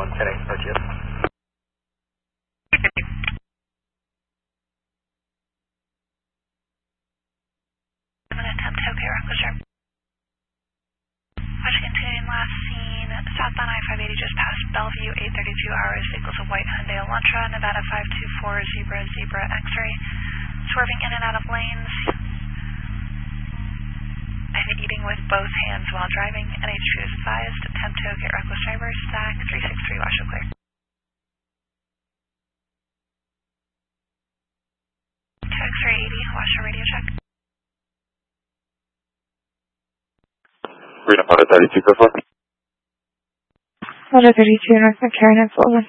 on 10-8, RTO. I'm going to attempt to okay, Rockland Sharp. Watch continuing last seen southbound I-580 just past Bellevue, 8:32 hours, vehicles a white Hyundai Elantra, Nevada 524, Zebra X-ray, swerving in and out of lanes. I'm eating with both hands while driving. NH2 is advised. Attempt to get reckless driver. Stack 363, Washoe clear. X-ray 80, Washoe radio check. Reno Honda 32, go for it. Honda 32, North McCarran and Sullivan.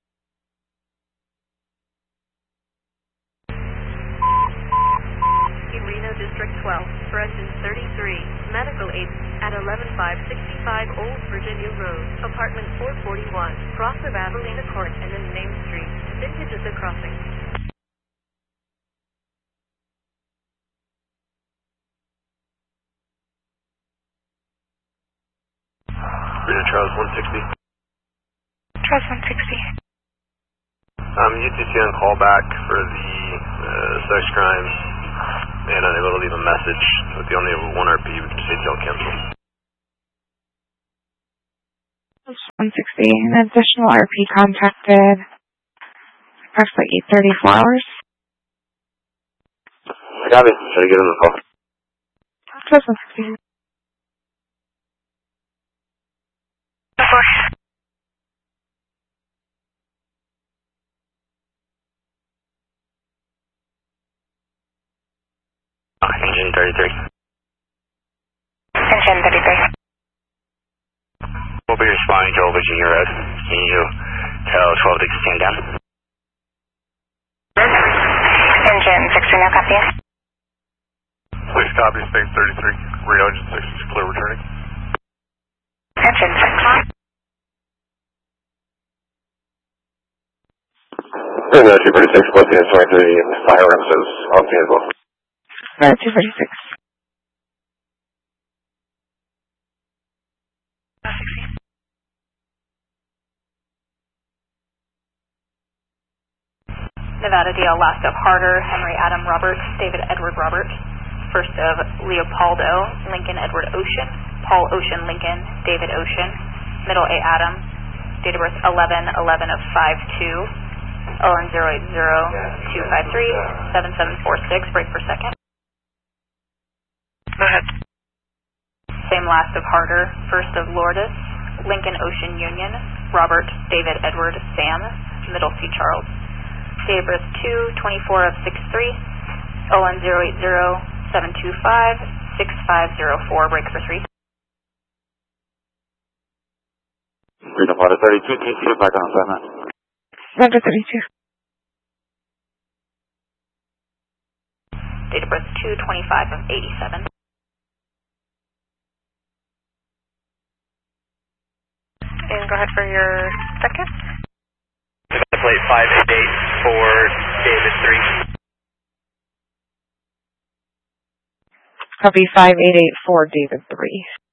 Reno District 12, for engine 33, medical aid at 11565 Old Virginia Road, apartment 441, cross of Adelina Court and then Main Street. Vintage is the crossing. Reno Charles 160. Charles 160. UTC on callback for the sex crimes and unable to leave a message with the only 1 RP, we can just ATL cancel. 160, an additional RP contacted approximately 8:34 hours. I got it. Try to get him the call. Charles 160. Engine 33. Engine 33. We'll be responding to Old Virginia Road. Can you tell 12 to stand down? Engine 60, no copy. Please copy, Space 33. Reno Engine 6 is clear returning. Engine 6. Reno 246, what's the answer to the firearms is off vehicle? 246. Nevada DL last of Harder, Henry Adam Robert, David Edward Robert. First of Leopoldo, Lincoln Edward Ocean, Paul Ocean Lincoln, David Ocean. Middle A Adam, date of birth 11/11 of 52, LN 080-253, 7746, break per second. Go ahead. Same last of Harder, first of Lourdes, Lincoln Ocean Union, Robert David Edward Sam, Middle C Charles. Date of birth 2/24 of 63, ON 080-725-6504, break for 3. Reno Honda 32, TC, back on assignment. Honda 32. Date of birth 2/25 of 87. And go ahead for your second. Plate 588 for David 3. Copy 5884, David 3.